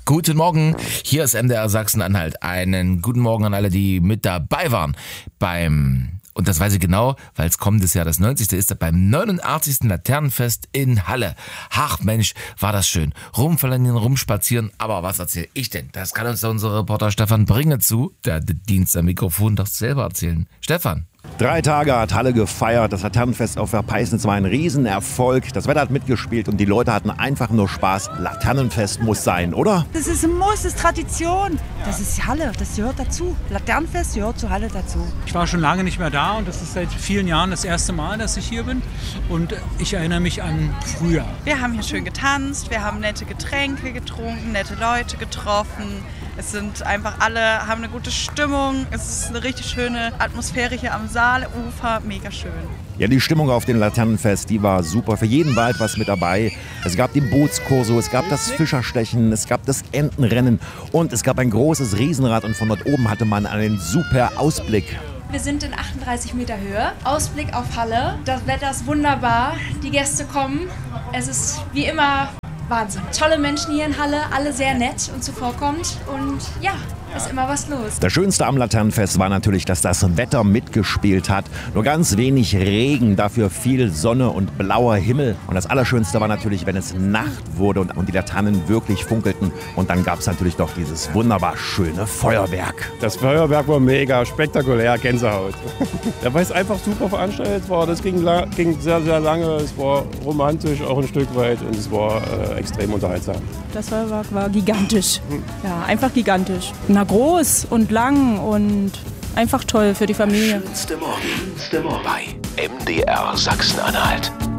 Guten Morgen, hier ist MDR Sachsen-Anhalt. Einen guten Morgen an alle, die mit dabei waren und das weiß ich genau, weil es kommendes Jahr das 90. ist, beim 89. Laternenfest in Halle. Ach Mensch, war das schön. Rumverlangen, rumspazieren, aber was erzähle ich denn? Das kann uns unser Reporter Stefan Bringe zu, der Dienst am Mikrofon, doch selber erzählen. Stefan. 3 Tage hat Halle gefeiert. Das Laternenfest auf der Peisnitz war ein Riesenerfolg. Das Wetter hat mitgespielt und die Leute hatten einfach nur Spaß. Laternenfest muss sein, oder? Das ist ein Muss, das ist Tradition. Das ist Halle, das gehört dazu. Laternenfest gehört zu Halle dazu. Ich war schon lange nicht mehr da und das ist seit vielen Jahren das erste Mal, dass ich hier bin. Und ich erinnere mich an früher. Wir haben hier schön getanzt, wir haben nette Getränke getrunken, nette Leute getroffen. Es sind einfach alle, haben eine gute Stimmung. Es ist eine richtig schöne Atmosphäre hier am Saalufer. Mega schön. Ja, die Stimmung auf dem Laternenfest, die war super. Für jeden war etwas mit dabei. Es gab den Bootskorso, es gab das Fischerstechen, es gab das Entenrennen und es gab ein großes Riesenrad und von dort oben hatte man einen super Ausblick. Wir sind in 38 Meter Höhe, Ausblick auf Halle. Das Wetter ist wunderbar, die Gäste kommen. Es ist wie immer Wahnsinn. Tolle Menschen hier in Halle, alle sehr nett und zuvorkommend und ja, ist immer was los. Das Schönste am Laternenfest war natürlich, dass das Wetter mitgespielt hat. Nur ganz wenig Regen, dafür viel Sonne und blauer Himmel. Und das Allerschönste war natürlich, wenn es Nacht wurde und die Laternen wirklich funkelten. Und dann gab es natürlich doch dieses wunderbar schöne Feuerwerk. Das Feuerwerk war mega spektakulär, Gänsehaut. Ja, weil es einfach super veranstaltet war. Das ging sehr, sehr lange. Es war romantisch auch ein Stück weit und es war extrem unterhaltsam. Das Feuerwerk war gigantisch. Ja, einfach gigantisch. Na, groß und lang und einfach toll für die Familie. Schönste Morgen bei MDR Sachsen-Anhalt.